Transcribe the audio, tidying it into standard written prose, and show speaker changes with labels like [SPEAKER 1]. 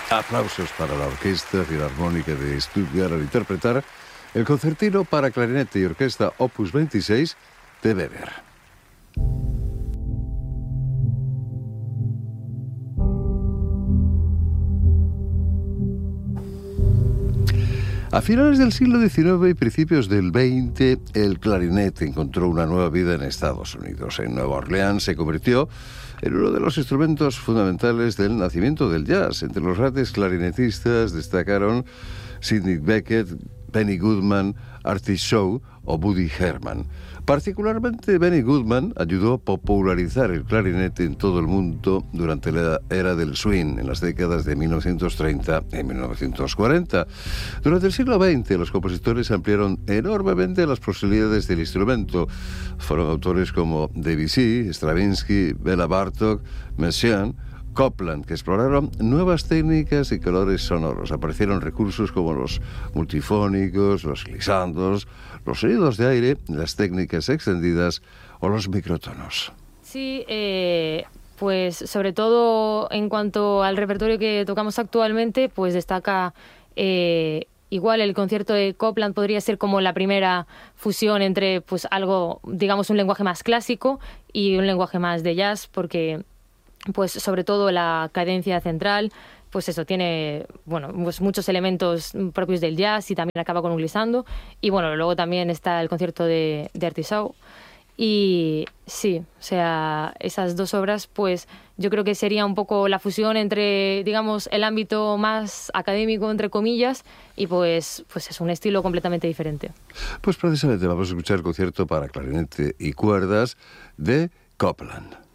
[SPEAKER 1] Aplausos para la Orquesta Filarmónica de Stuttgart al interpretar el concertino para clarinete y orquesta Opus 26 de Weber. A finales del siglo XIX y principios del XX, el clarinete encontró una nueva vida en Estados Unidos. En Nueva Orleans se convirtió en uno de los instrumentos fundamentales del nacimiento del jazz. Entre los grandes clarinetistas destacaron Sidney Bechet, Benny Goodman, Artie Shaw o Woody Herman. Particularmente Benny Goodman ayudó a popularizar el clarinete en todo el mundo durante la era del swing, en las décadas de 1930 y 1940. Durante el siglo XX, los compositores ampliaron enormemente las posibilidades del instrumento. Fueron autores como Debussy, Stravinsky, Bela Bartok, Messiaen, Copland, que exploraron nuevas técnicas y colores sonoros. Aparecieron recursos como los multifónicos, los glissandos, los sonidos de aire, las técnicas extendidas o los microtonos.
[SPEAKER 2] Sí, pues sobre todo en cuanto al repertorio que tocamos actualmente, pues destaca igual el concierto de Copland podría ser como la primera fusión entre pues algo, digamos, un lenguaje más clásico y un lenguaje más de jazz, porque pues sobre todo la cadencia central, pues eso, tiene, bueno, pues muchos elementos propios del jazz y también acaba con un glissando. Y bueno, luego también está el concierto de Artie Shaw. Y sí, o sea, esas dos obras, pues yo creo que sería un poco la fusión entre, digamos, el ámbito más académico, entre comillas, y pues es un estilo completamente diferente.
[SPEAKER 1] Pues precisamente vamos a escuchar el concierto para clarinete y cuerdas de Copland.